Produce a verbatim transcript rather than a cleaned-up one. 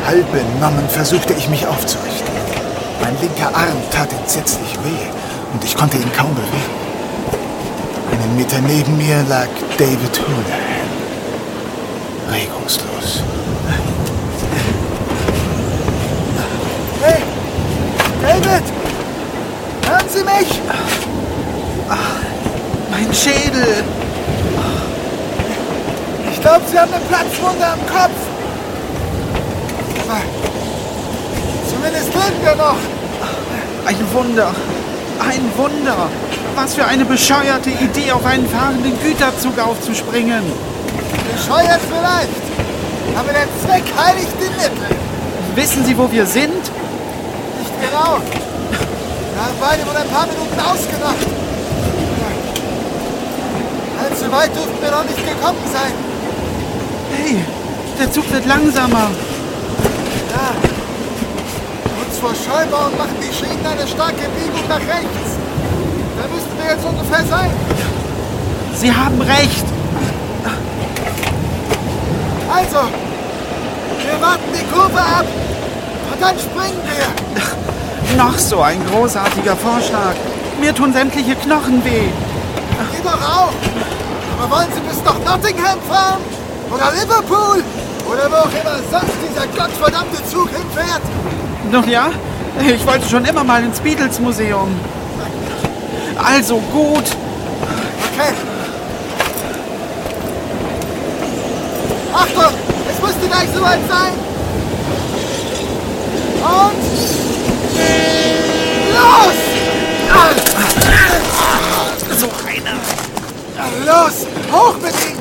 Halb benommen versuchte ich mich aufzurichten. Mein linker Arm tat entsetzlich weh und ich konnte ihn kaum bewegen. Einen Meter neben mir lag David Houlihan. Regungslos. Hey! David! Hören Sie mich? Ach, mein Schädel! Ich glaube, Sie haben eine Platzwunde am Kopf. Aber zumindest leben wir noch. Ein Wunder! Ein Wunder! Was für eine bescheuerte Idee, auf einen fahrenden Güterzug aufzuspringen! Bescheuert vielleicht, aber der Zweck heiligt die Mittel. Wissen Sie, wo wir sind? Nicht genau. Wir haben beide wohl ein paar Minuten ausgemacht. Allzu weit dürften wir noch nicht gekommen sein. Hey, der Zug wird langsamer. Ja. Kurz vor Scheubaum machen die Schienen eine starke Biegung nach rechts. Da müssten wir jetzt ungefähr sein. Sie haben recht. Also, wir warten die Kurve ab und dann springen wir. Noch so ein großartiger Vorschlag. Mir tun sämtliche Knochen weh. Geht doch auch. Aber wollen Sie bis nach Nottingham fahren? Oder Liverpool? Oder wo auch immer sonst dieser gottverdammte Zug hinfährt? Nun ja, ich wollte schon immer mal ins Beatles-Museum. Also gut. Okay. Achtung, es müsste gleich soweit sein. Und los! So einer. Los, hoch mit Ihnen!